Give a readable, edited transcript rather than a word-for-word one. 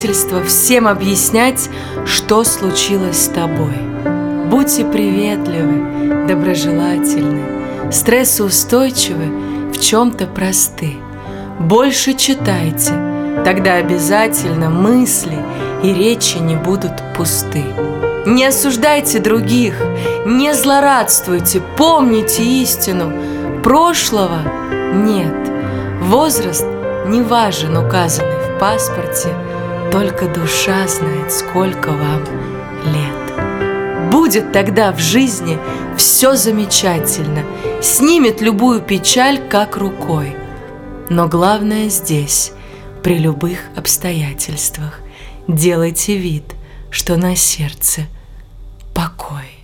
Всем объяснять, что случилось с тобой. Будьте приветливы, доброжелательны, стрессоустойчивы, в чем-то просты. Больше читайте, тогда обязательно мысли и речи не будут пусты. Не осуждайте других, не злорадствуйте, помните истину. Прошлого нет, возраст не важен, указанный в паспорте. Только душа знает, сколько вам лет. Будет тогда в жизни все замечательно, снимет любую печаль как рукой. Но главное здесь, при любых обстоятельствах, делайте вид, что на сердце покой.